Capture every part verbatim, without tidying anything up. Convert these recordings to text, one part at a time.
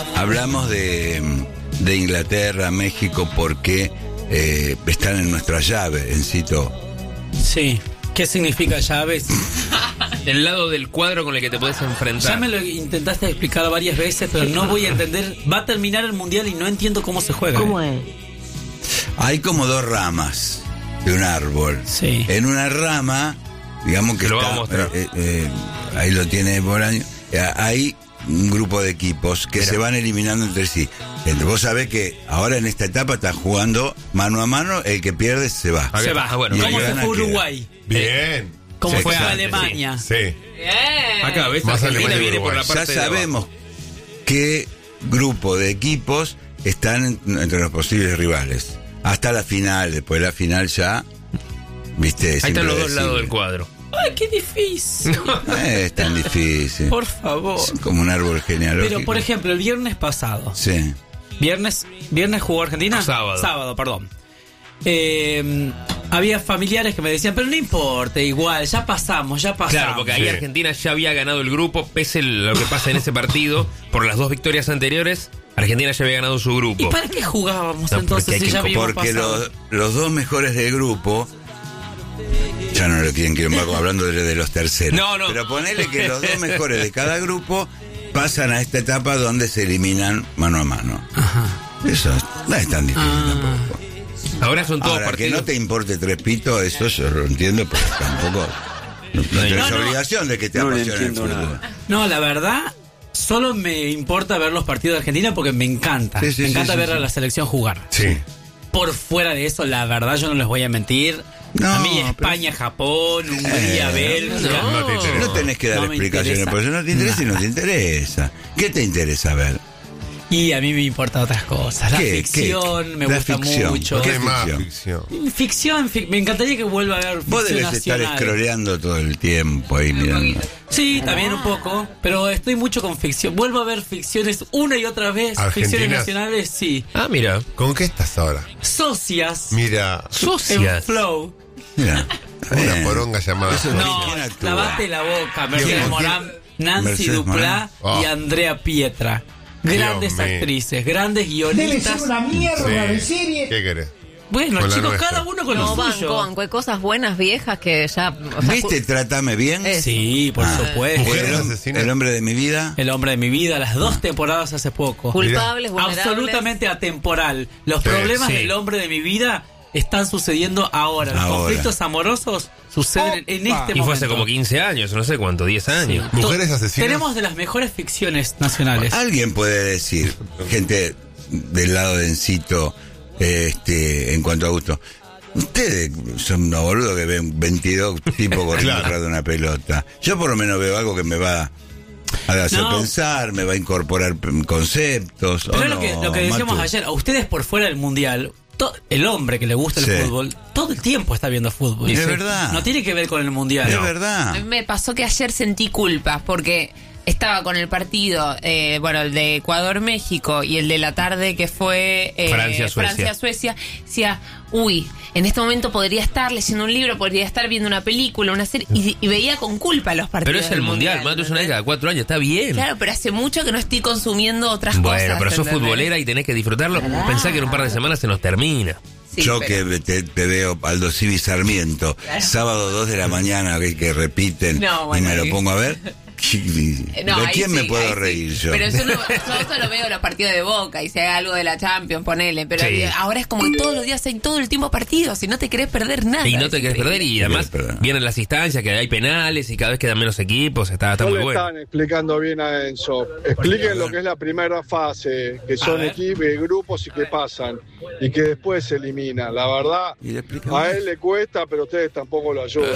hablamos de, de Inglaterra, México, porque eh, están en nuestra llave, Encito. Sí. ¿Qué significa llaves? El lado del cuadro con el que te puedes enfrentar. Ya me lo intentaste explicar varias veces, pero no voy a entender. Va a terminar el mundial y no entiendo cómo se juega. ¿Cómo es? Hay como dos ramas de un árbol. Sí. En una rama, digamos que Lo está, vamos a mostrar. eh, eh, ahí lo tiene Bolaño, eh, hay un grupo de equipos que Mira. se van eliminando entre sí. Entonces, vos sabés que ahora en esta etapa están jugando mano a mano, el que pierde se va. Ah, Se va. Ah, bueno, Y el ¿Cómo que se gana fue queda. Uruguay? Bien. ¿Cómo Sí, fue a exacto, Alemania? Sí. Acá, ¿ves? Más Argentina Alemania y viene por la Uruguay. parte Ya de abajo. sabemos qué grupo de equipos están en- entre los posibles rivales. Hasta la final, después de la final ya, viste, es Ahí están los dos impredecible. lados del cuadro. ¡Ay, qué difícil! No es tan difícil. Por favor. Es como un árbol genealógico. Pero, por ejemplo, el viernes pasado. Sí. ¿Viernes, viernes jugó Argentina? Sábado. Sábado, perdón. Eh, había familiares que me decían, pero no importa, igual, ya pasamos, ya pasamos. Claro, porque ahí Sí. Argentina ya había ganado el grupo, pese a lo que pasa en ese partido, por las dos victorias anteriores, Argentina ya había ganado su grupo. ¿Y para qué jugábamos No, entonces porque hay si que- ya habíamos Porque pasado? los, los dos mejores del grupo, ya no lo quieren, quieren hablando de, de los terceros. No, no. Pero ponele que los dos mejores de cada grupo pasan a esta etapa donde se eliminan mano a mano. Ajá. Eso no es tan difícil Ah. tampoco. Ahora son todos Ahora, que partidos. no te importe tres pitos, eso yo lo entiendo, pero tampoco. No, no tenés No, no. obligación de que te No le apasione el entiendo fútbol. nada. No, la verdad, solo me importa ver los partidos de Argentina porque me encanta. Sí, sí, me sí, encanta sí, ver sí. a la selección jugar. Sí. Por fuera de eso, la verdad, yo no les voy a mentir. No, a mí pero- España, Japón, Hungría, Eh, Bélgica. no te interesa. No tenés que dar No me explicaciones, interesa porque no te interesa y no nada. te interesa. ¿Qué te interesa ver? Y a mí me importan otras cosas. La ¿Qué? ficción ¿Qué? me La gusta ficción. mucho. ¿Qué ¿Qué más ficción? ficción? Ficción, fic- me encantaría que vuelva a haber ficción Vos debes estar nacional. escroleando todo el tiempo ahí mirando. Sí, también un poco, pero estoy mucho con ficción. Vuelvo a ver ficciones una y otra vez. ¿Argentinas? Ficciones nacionales, sí. Ah, mira. ¿Con qué estás ahora? Socias. Mira, En Socias. Flow. Mira, está una bien. poronga llamada. Eso No, ¿quién actúa? lavate la boca. Mercedes ¿Quién? Morán, Nancy Mercedes Duplá Morán. Oh. y Andrea Pietra. Grandes Dios mío. actrices, grandes Debe guionistas. ser una mierda de Sí. serie. ¿Qué querés? Bueno, Con la chicos, nuestra. cada uno con No, lo banco, suyo. banco. Hay cosas buenas, viejas que ya... o sea, ¿Viste Trátame Bien? Eh, Sí, por Ah. supuesto. Mujeres El, hom- asesinas. el hombre de mi vida. El hombre de mi vida, las dos temporadas hace poco. culpables, vulnerables. Absolutamente atemporal. Los Sí, problemas sí. del hombre de mi vida están sucediendo ahora. Los Ahora. conflictos amorosos suceden en este momento. Y fue hace como quince años, no sé cuánto, diez años. Sí. Mujeres To- asesinas. Tenemos de las mejores ficciones nacionales. Alguien puede decir, gente del lado de Encito, este, en cuanto a gusto, ustedes son unos boludos que ven veintidós tipos corriendo Claro. atrás de una pelota. Yo por lo menos veo algo que me va a hacer No. pensar, me va a incorporar p- conceptos. Pero ¿o es lo no, que, lo que decíamos Matu? ayer, a ustedes por fuera del mundial, to- el hombre que le gusta el Sí. fútbol, todo el tiempo está viendo fútbol. Es Sí. verdad. No tiene que ver con el mundial. Es No. A verdad. mí me pasó que ayer sentí culpa porque estaba con el partido, eh, bueno, el de Ecuador-México y el de la tarde que fue eh, Francia-Suecia. Francia-Suecia. Decía, uy, en este momento podría estar leyendo un libro, podría estar viendo una película, una serie, y, y veía con culpa los partidos. Pero es el del mundial, Matu, es una vez cada cuatro años, está bien. Claro, pero hace mucho que no estoy consumiendo otras cosas. Bueno, pero sos ¿entendés? futbolera y tenés que disfrutarlo. Pensá que en un par de semanas se nos termina. Sí, Yo pero- que te, te veo Aldo Civi Sarmiento, sábado dos de la mañana que, que repiten No, y bueno, me lo ahí- pongo a ver. Eh, no, ¿De ahí quién me sí, puedo ahí sí. reír yo? Pero yo, no, yo solo veo los partidos de Boca y si hay algo de la Champions, ponele. Pero Sí. ahora es como que todos los días hay todo el tiempo partidos y no te querés perder nada. Y no Es te querés increíble. perder y además Perdón. vienen las instancias, que hay penales y cada vez quedan menos equipos, está, está No muy le bueno. están explicando bien a Enzo. Expliquen lo que es la primera fase, que son equipos, grupos y que pasan, y que después se eliminan. La verdad, Y le explicamos. a él le cuesta, pero ustedes tampoco lo ayudan.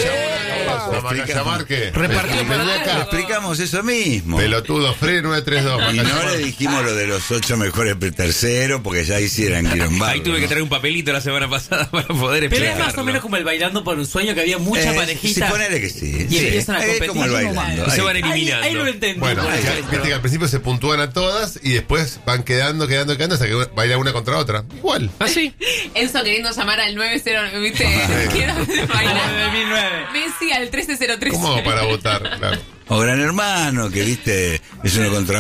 La Macaya Márquez. Repartimos, Vení le acá. explicamos eso mismo. Pelotudo, Free nueve tres dos. Y no le dijimos lo de los ocho mejores terceros porque ya hicieran quilombado. Ahí tuve que ¿no? traer un papelito la semana pasada para poder Pero explicarlo. es más o menos como el bailando por un sueño, que había mucha Eh, parejita. sí, ponele que sí. Y sí. empiezan a Es competir. como el bailando. Y se ahí. van eliminando. Ahí, ahí lo entendí. Bueno, por viste ejemplo. viste que al principio se puntúan a todas y después van quedando, quedando, quedando hasta que bailan una contra otra. Igual. ¿Ah, sí? Enzo queriendo llamar al nueve cero, ¿viste? Quiero Ah, bailar. de dos mil nueve. Messi al trece cero tres. ¿Cómo hago para votar? Claro. O Gran Hermano, que viste, es uno contra